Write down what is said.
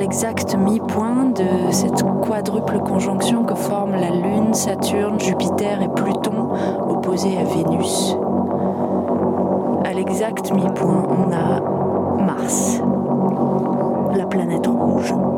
l'exact mi-point de cette quadruple conjonction que forment la Lune, Saturne, Jupiter et Pluton opposés à Vénus. À l'exact mi-point, on a Mars, la planète rouge.